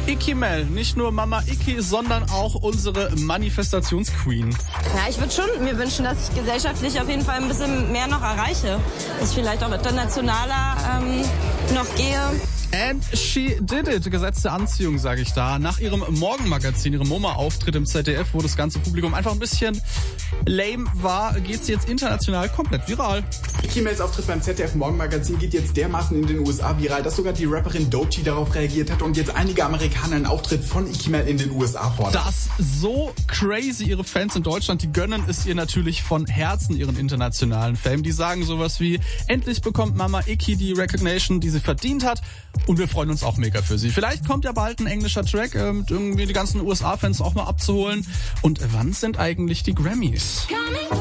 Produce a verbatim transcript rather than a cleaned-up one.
Icky Mel, nicht nur Mama Icky, sondern auch unsere Manifestationsqueen. Ja, ich würde schon mir wünschen, dass ich gesellschaftlich auf jeden Fall ein bisschen mehr noch erreiche. Dass ich vielleicht auch internationaler ähm, noch gehe. And she did it. Gesetzte Anziehung, sage ich da. Nach ihrem Morgenmagazin, ihrem MoMA-Auftritt im Z D F, wo das ganze Publikum einfach ein bisschen lame war, geht sie jetzt international komplett viral. Icky Mels Auftritt beim Z D F Morgenmagazin geht jetzt dermaßen in den U S A viral, dass sogar die Rapperin Doechii darauf reagiert hat und jetzt einige Amerikaner einen Auftritt von Icky Mel in den U S A fordern. Das so crazy. Ihre Fans in Deutschland, die gönnen es ihr natürlich von Herzen, ihren internationalen Fame. Die sagen sowas wie, endlich bekommt Mama Icky die Recognition, die sie verdient hat. Und wir freuen uns auch mega für sie. Vielleicht kommt ja bald ein englischer Track, äh, mit irgendwie die ganzen U S A-Fans auch mal abzuholen. Und wann sind eigentlich die Grammys?